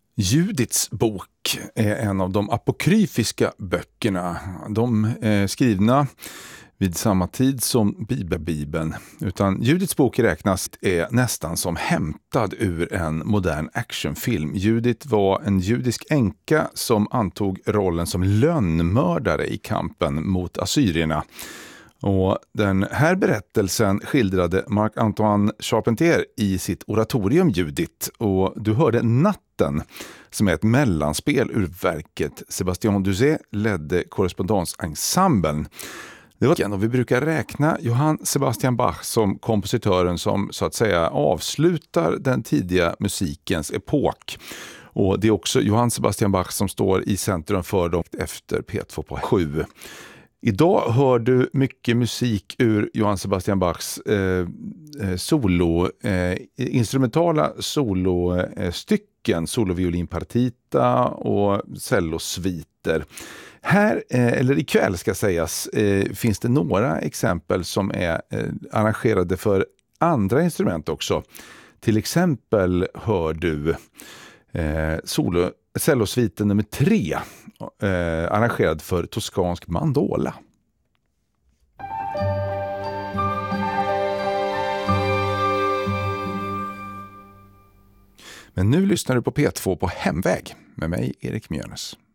Judiths bok är en av de apokryfiska böckerna. De är skrivna vid samma tid som Bibeln. Utan Judiths bok räknas är nästan som hämtad ur en modern actionfilm. Judith var en judisk änka som antog rollen som lönnmördare i kampen mot assyrierna. Och den här berättelsen skildrade Marc-Antoine Charpentier i sitt oratorium Judith, och du hörde Natten som är ett mellanspel ur verket. Sébastien Duzet ledde korrespondensensemblen. Det var och vi brukar räkna Johann Sebastian Bach som kompositören som så att säga avslutar den tidiga musikens epok. Och det är också Johann Sebastian Bach som står i centrum för dem efter P2 på 7. Idag hör du mycket musik ur Johann Sebastian Bachs instrumentala solostycken, soloviolinpartita och cellosviter. Här, eller ikväll ska sägas, finns det några exempel som är arrangerade för andra instrument också. Till exempel hör du cellosviten nummer 3 arrangerad för toskansk mandola. Men nu lyssnar du på P2 på Hemväg med mig, Erik Mjörnes.